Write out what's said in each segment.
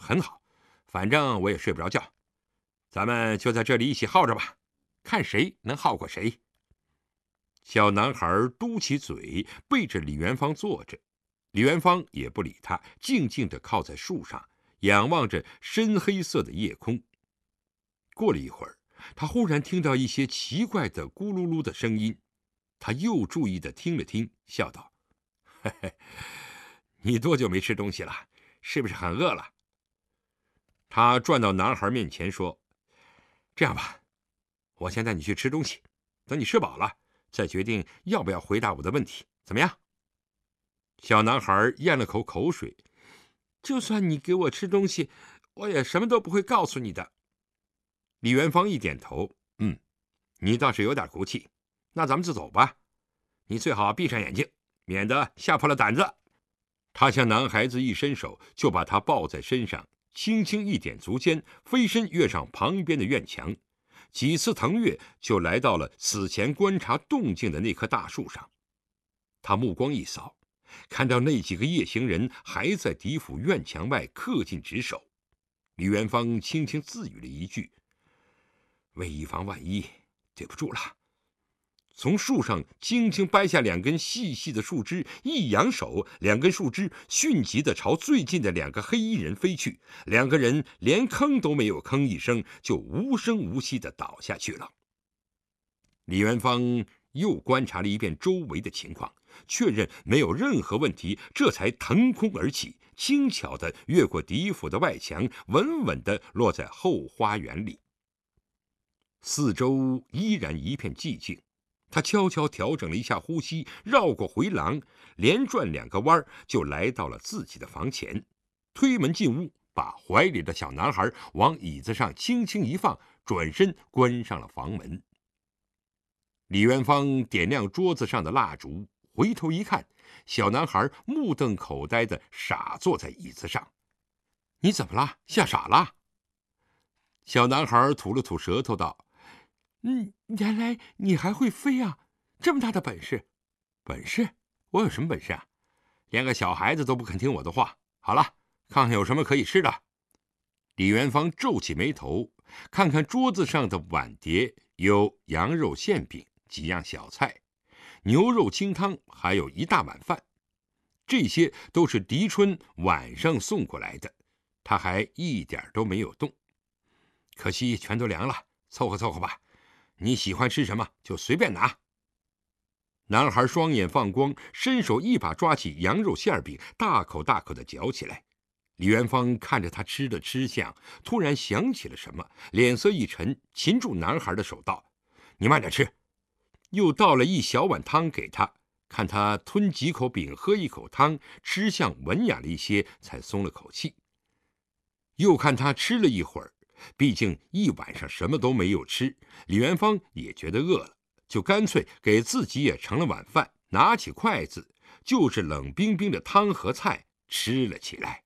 很好，反正我也睡不着觉，咱们就在这里一起耗着吧，看谁能耗过谁。小男孩嘟起嘴，背着李元芳坐着，李元芳也不理他，静静地靠在树上，仰望着深黑色的夜空。过了一会儿，他忽然听到一些奇怪的咕噜噜的声音，他又注意地听了听，笑道：“嘿嘿，你多久没吃东西了？是不是很饿了？”他转到男孩面前说：“这样吧，我先带你去吃东西，等你吃饱了，再决定要不要回答我的问题，怎么样？”小男孩咽了口口水：“就算你给我吃东西，我也什么都不会告诉你的。”李元芳一点头：“你倒是有点骨气，那咱们就走吧。你最好闭上眼睛，免得吓破了胆子。”他向男孩子一伸手，就把他抱在身上，轻轻一点足尖，飞身跃上旁边的院墙，几次腾跃就来到了此前观察动静的那棵大树上。他目光一扫，看到那几个夜行人还在狄府院墙外恪尽职守。李元芳轻轻自语了一句：“为以防万一，对不住了。”从树上轻轻掰下2根细细的树枝，一扬手，2根树枝迅疾地朝最近的2个黑衣人飞去，2个人连吭都没有吭一声，就无声无息地倒下去了。李元芳又观察了一遍周围的情况，确认没有任何问题，这才腾空而起，轻巧地越过狄府的外墙，稳稳地落在后花园里。四周依然一片寂静，他悄悄调整了一下呼吸，绕过回廊，连转2个弯，就来到了自己的房前，推门进屋，把怀里的小男孩往椅子上轻轻一放，转身关上了房门。李元芳点亮桌子上的蜡烛，回头一看，小男孩目瞪口呆地傻坐在椅子上。“你怎么了？吓傻了？”小男孩吐了吐舌头道：“原来你还会飞啊，这么大的本事。”“本事？我有什么本事啊？连个小孩子都不肯听我的话。好了，看看有什么可以吃的。”李元芳皱起眉头，看看桌子上的碗碟，有羊肉馅饼、几样小菜、牛肉清汤，还有一大碗饭。这些都是狄春晚上送过来的，他还一点都没有动。可惜全都凉了，凑合凑合吧，你喜欢吃什么就随便拿。男孩双眼放光，伸手一把抓起羊肉馅饼，大口大口地嚼起来。李元芳看着他吃的吃相，突然想起了什么，脸色一沉，擒住男孩的手道：“你慢点吃。”又倒了一小碗汤给他，看他吞几口饼，喝一口汤，吃相文雅了一些，才松了口气。又看他吃了一会儿，毕竟一晚上什么都没有吃，李元芳也觉得饿了，就干脆给自己也盛了碗饭，拿起筷子就着冷冰冰的汤和菜吃了起来。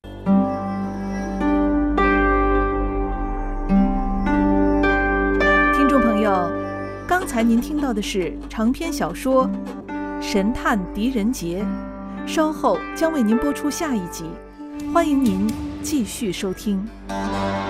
听众朋友，刚才您听到的是长篇小说《神探狄仁杰》，稍后将为您播出下一集，欢迎您继续收听。